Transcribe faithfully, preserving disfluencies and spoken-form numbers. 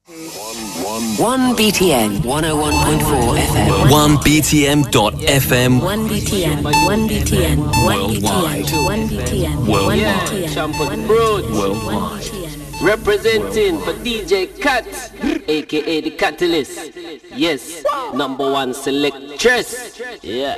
one B T N, one oh one point four F M. one B T M dot F M. one B T N, one B T N, one B T N, one B T N, one B T N, Champion Brood. Worldwide. Representing for D J Cat, aka the Catalyst. Yes, number one selectress. Yeah.